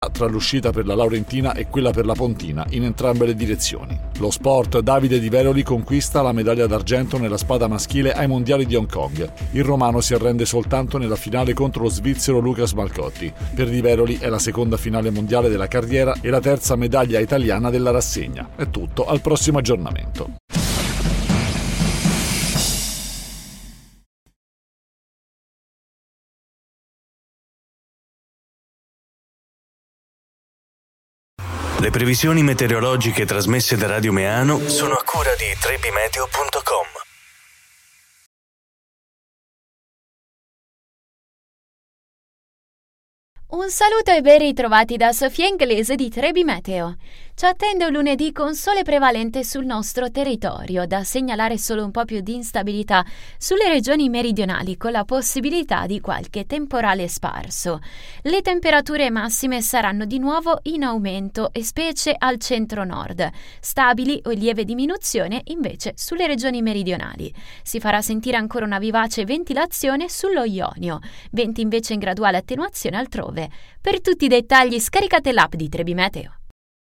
tra l'uscita per la Laurentina e quella per la Pontina, in entrambe le direzioni. Lo sport, Davide Di Veroli conquista la medaglia d'argento nella spada maschile ai mondiali di Hong Kong. Il romano si arrende soltanto nella finale contro lo svizzero Lucas Malcotti. Per Di Veroli è la seconda finale mondiale della carriera e la terza medaglia italiana della rassegna. È tutto, al prossimo aggiornamento. Le previsioni meteorologiche trasmesse da Radio Meano sono a cura di trebimeteo.com. Un saluto e ben ritrovati da Sofia Inglese di Trebi Meteo. Ci attende un lunedì con sole prevalente sul nostro territorio, da segnalare solo un po' più di instabilità sulle regioni meridionali con la possibilità di qualche temporale sparso. Le temperature massime saranno di nuovo in aumento e specie al centro-nord, stabili o in lieve diminuzione invece sulle regioni meridionali. Si farà sentire ancora una vivace ventilazione sullo Ionio, venti invece in graduale attenuazione altrove. Per tutti i dettagli scaricate l'app di Trebi Meteo.